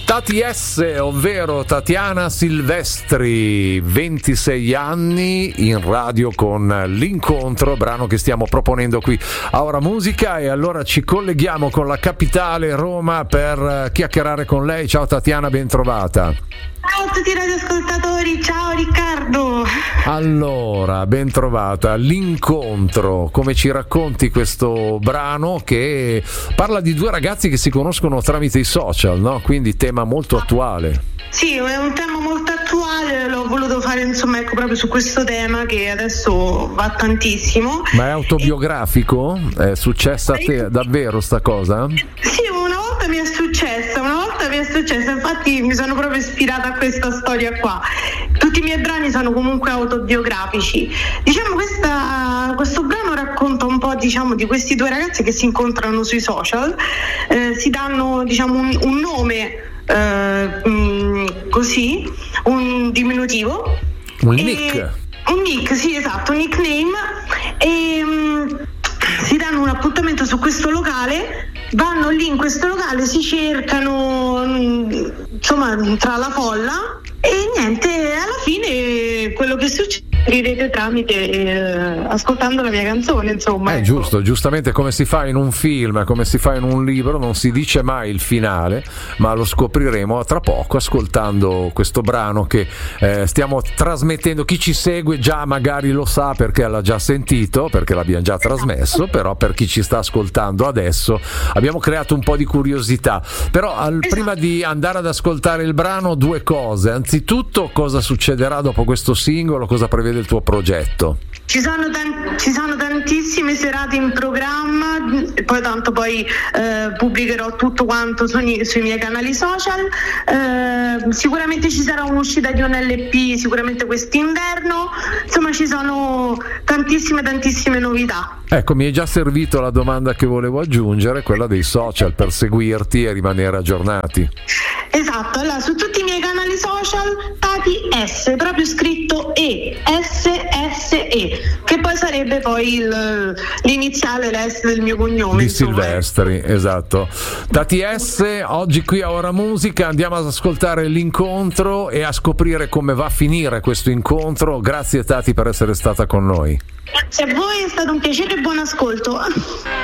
Tati S, ovvero Tatiana Silvestri, 26 anni in radio con L'Incontro, brano che stiamo proponendo qui a Ora Musica, e allora ci colleghiamo con la capitale Roma per chiacchierare con lei. Ciao Tatiana, ben trovata. Ciao a tutti i radioascoltatori, ciao Riccardo. Allora, ben trovata. L'Incontro, come ci racconti questo brano che parla di due ragazzi che si conoscono tramite i social, no? Quindi tema molto attuale. Sì, è un tema molto attuale, l'ho voluto fare insomma ecco proprio su questo tema che adesso va tantissimo. Ma è autobiografico? È successa a te davvero sta cosa? Sì, una volta mi è successa, infatti mi sono proprio ispirata a questa storia qua. Tutti i miei brani sono comunque autobiografici. Diciamo questo brano racconta un po' diciamo di questi due ragazzi che si incontrano sui social, si danno diciamo un nome, così, un diminutivo, un nick, sì, esatto, un nickname, e si danno un appuntamento su questo locale, vanno lì in questo locale, si cercano insomma tra la folla e niente, alla fine quello che succede capirete tramite ascoltando la mia canzone, insomma. Ecco. Giusto, giustamente come si fa in un film, come si fa in un libro, non si dice mai il finale, ma lo scopriremo tra poco ascoltando questo brano che stiamo trasmettendo. Chi ci segue già magari lo sa perché l'ha già sentito, perché l'abbiamo già trasmesso, però per chi ci sta ascoltando adesso abbiamo creato un po' di curiosità. Però prima di andare ad ascoltare il brano, due cose. Anzitutto, cosa succederà dopo questo singolo? Cosa prevede il tuo progetto? Ci sono tantissime serate in programma, poi tanto pubblicherò tutto quanto sui miei canali social. Sicuramente ci sarà un'uscita di un LP sicuramente quest'inverno, insomma ci sono tantissime novità. Ecco, mi è già servito la domanda che volevo aggiungere, quella dei social, per seguirti e rimanere aggiornati. Esatto, allora su tutti i miei canali social Tati S, proprio scritto SSE, che poi sarebbe poi l'iniziale, l'S del mio cognome di Silvestri, esatto. Tati S, oggi qui a Ora Musica andiamo ad ascoltare L'Incontro e a scoprire come va a finire questo incontro. Grazie Tati per essere stata con noi. Grazie a voi, è stato un piacere e buon ascolto.